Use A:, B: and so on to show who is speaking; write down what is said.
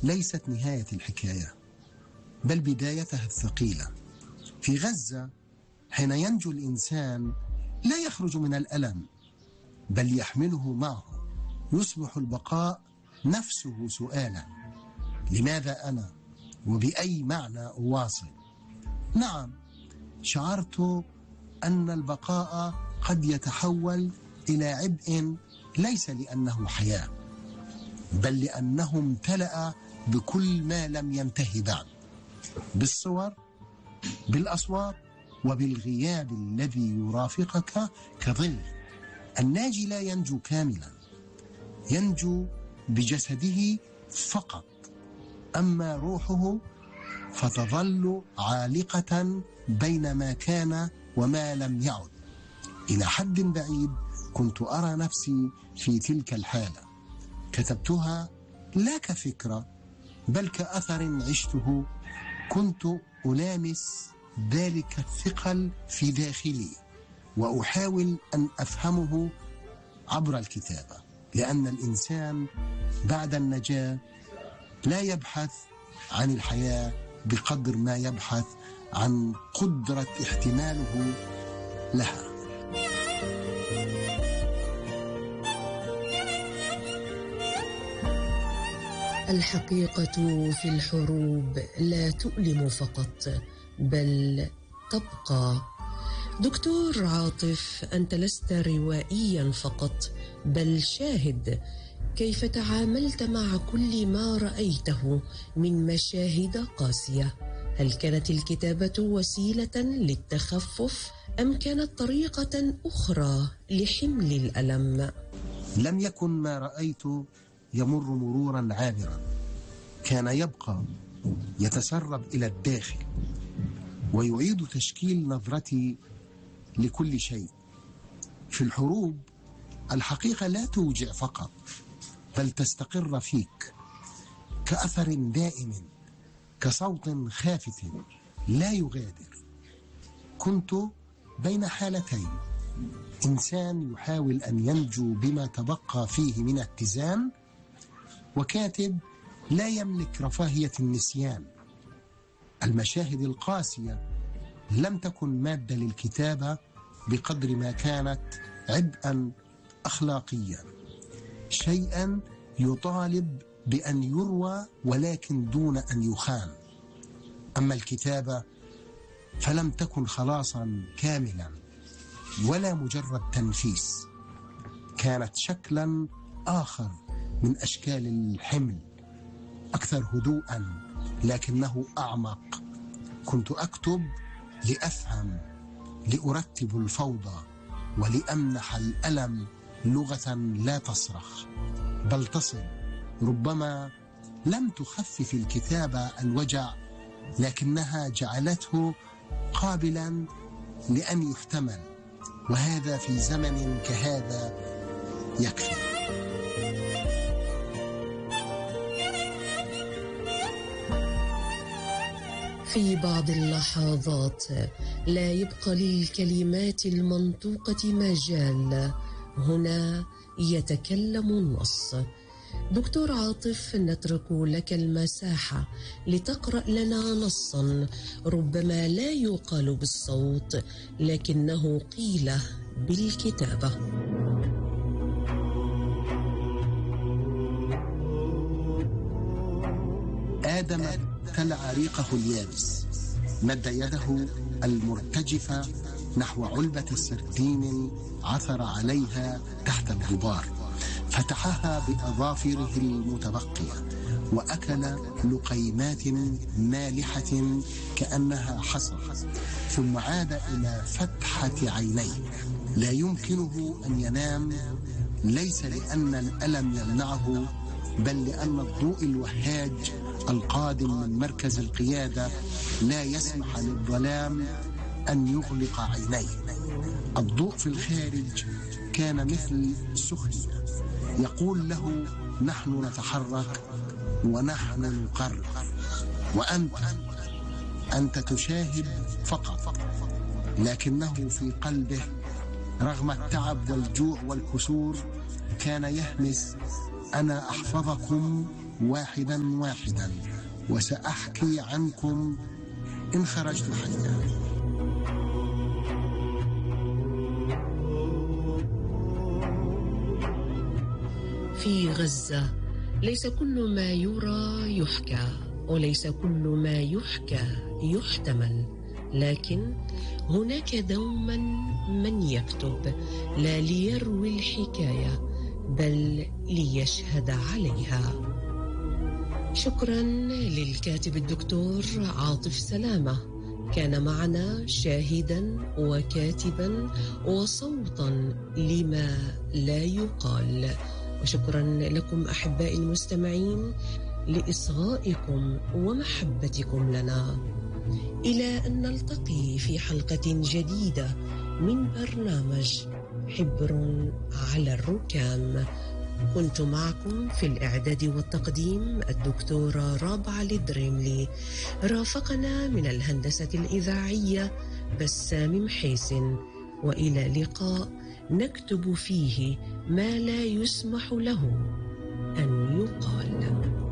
A: ليست نهاية الحكاية بل بدايتها الثقيلة. في غزة حين ينجو الإنسان لا يخرج من الألم بل يحمله معه، يصبح البقاء نفسه سؤالا: لماذا أنا؟ وبأي معنى أواصل؟ نعم، شعرت أن البقاء قد يتحول إلى عبء، ليس لأنه حياة بل لأنه امتلأ بكل ما لم ينتهي بعد، بالصور، بالأصوات، وبالغياب الذي يرافقك كظل. الناجي لا ينجو كاملا، ينجو بجسده فقط، أما روحه فتظل عالقة بين ما كان وما لم يعد. إلى حد بعيد كنت أرى نفسي في تلك الحالة، كتبتها لا كفكرة بل كأثر عشته. كنت ألامس ذلك الثقل في داخلي وأحاول أن أفهمه عبر الكتابة، لأن الإنسان بعد النجاة لا يبحث عن الحياة بقدر ما يبحث عن قدرة احتماله لها.
B: الحقيقة في الحروب لا تؤلم فقط بل تبقى. دكتور عاطف، أنت لست روائيا فقط بل شاهد. كيف تعاملت مع كل ما رأيته من مشاهد قاسية؟ هل كانت الكتابة وسيلة للتخفف أم كانت طريقة أخرى لحمل الألم؟
A: لم يكن ما رأيت يمر مرورا عابرا، كان يبقى يتسرب إلى الداخل ويعيد تشكيل نظرتي لكل شيء. في الحروب الحقيقة لا توجع فقط بل تستقر فيك كأثر دائم، كصوت خافت لا يغادر. كنت بين حالتين: إنسان يحاول أن ينجو بما تبقى فيه من اتزان، وكاتب لا يملك رفاهية النسيان. المشاهد القاسية لم تكن مادة للكتابة بقدر ما كانت عبئا أخلاقيا، شيئا يطالب بأن يروى ولكن دون أن يخان. أما الكتابة فلم تكن خلاصا كاملا ولا مجرد تنفيس، كانت شكلا آخر من أشكال الحمل، أكثر هدوءا لكنه أعمق. كنت أكتب لأفهم، لأرتب الفوضى، ولأمنح الألم لغة لا تصرخ بل تصل. ربما لم تخفف الكتابة الوجع لكنها جعلته قابلا لأن يحتمل، وهذا في زمن كهذا يكفي.
B: في بعض اللحظات لا يبقى للكلمات المنطوقة مجال، هنا يتكلم النص. دكتور عاطف، نترك لك المساحة لتقرأ لنا نصا ربما لا يقال بالصوت لكنه قيل بالكتابة.
A: آدم ابتلع ريقه اليابس، مد يده المرتجفة نحو علبة السردين عثر عليها تحت الغبار، فتحها بأظافره المتبقية وأكل لقيمات مالحة كأنها حصى، ثم عاد إلى فتحة عينيه. لا يمكنه أن ينام، ليس لأن الألم يمنعه بل لأن الضوء الوهاج القادم من مركز القيادة لا يسمح للظلام أن يغلق عينيه. الضوء في الخارج كان مثل سخرية يقول له: نحن نتحرك ونحن نقرر، وأنت تشاهد فقط. لكنه في قلبه رغم التعب والجوع والكسور كان يهمس: أنا أحفظكم واحدا واحدا، وسأحكي عنكم إن خرجت حيا.
B: في غزة ليس كل ما يرى يحكى، وليس كل ما يحكى يحتمل، لكن هناك دوما من يكتب لا ليروي الحكاية بل ليشهد عليها. شكرا للكاتب الدكتور عاطف سلامة، كان معنا شاهدا وكاتبا وصوتا لما لا يقال. وشكرا لكم أحبائي المستمعين لإصغائكم ومحبتكم لنا. إلى أن نلتقي في حلقة جديدة من برنامج حبر على الركام. كنت معكم في الإعداد والتقديم الدكتورة رابعة الدريملي، رافقنا من الهندسة الإذاعية بسام محيسن. وإلى لقاء نكتب فيه ما لا يسمح له أن يقال.